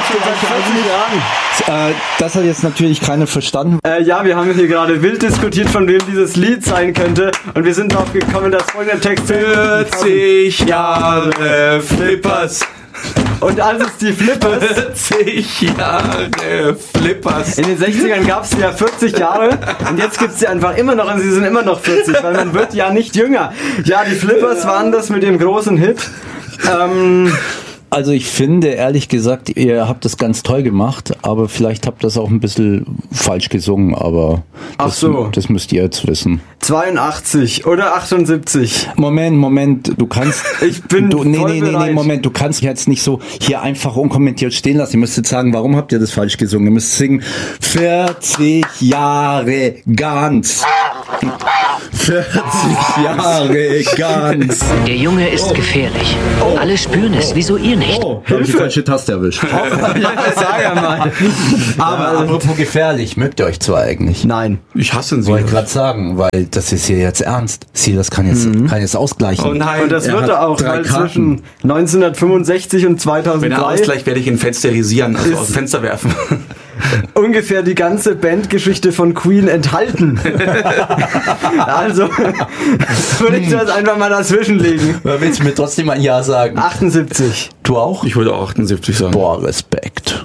schon seit 40 Jahren. Das hat jetzt natürlich keiner verstanden. Ja, wir haben hier gerade wild diskutiert, von wem dieses Lied sein könnte. Und wir sind drauf gekommen, dass folgender Text 40 Jahre Flippers. Und als es die Flippers 40 Jahre Flippers. in den 60ern gab es ja 40 Jahre und jetzt gibt es sie einfach immer noch und sie sind immer noch 40, weil man wird ja nicht jünger. Ja, die Flippers waren das mit dem großen Hit. Also ich finde, ehrlich gesagt, ihr habt das ganz toll gemacht, aber vielleicht habt ihr das auch ein bisschen falsch gesungen, aber das müsst ihr jetzt wissen. 82 oder 78. Moment, du kannst... Ich bin voll bereit. Moment, du kannst jetzt nicht so hier einfach unkommentiert stehen lassen. Ihr müsst jetzt sagen, warum habt ihr das falsch gesungen? Ihr müsst singen, 40 Jahre ganz. 40 Jahre ganz. Der Junge ist gefährlich. Alle spüren es, wieso ihr nicht? Oh, hab ich die falsche Taste erwischt. Ja, sag ja mal. Aber apropos gefährlich, mögt ihr euch zwar eigentlich? Nein. Ich hasse ihn so. Wollte ich gerade sagen, weil das ist hier jetzt ernst. Silas kann jetzt ausgleichen. Oh nein. Und das wird er auch, 3 weil Karten. zwischen 1965 und Wenn er 2003 ausgleicht, werde ich ihn fensterisieren, also aus dem Fenster werfen. ungefähr die ganze Bandgeschichte von Queen enthalten. Also würde ich das einfach mal dazwischenlegen. Willst du mir trotzdem ein Ja sagen? 78. Du auch? Ich würde auch 78 sagen. Boah, Respekt.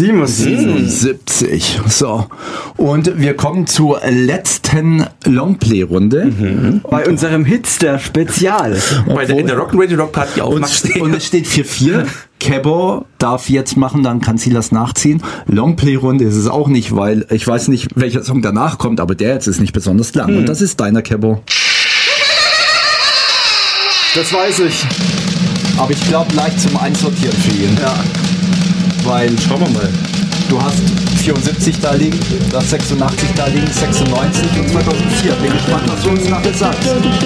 77. So. Und wir kommen zur letzten Longplay-Runde. Bei unserem Hitster-Spezial. In der Rock'n'Radio Rock Party auch Max stehen. Und es steht 4-4. Kebo darf jetzt machen, dann kann Silas nachziehen. Longplay-Runde ist es auch nicht, weil ich weiß nicht, welcher Song danach kommt, aber der jetzt ist nicht besonders lang. Und das ist deiner, Kebo. Das weiß ich. Aber ich glaube, leicht zum Einsortieren für ihn. Ja. Weil Schauen wir mal. du hast 74 da liegen, du hast 86 da liegen, 96 und 2004. Bin gespannt, was du uns nachher sagst.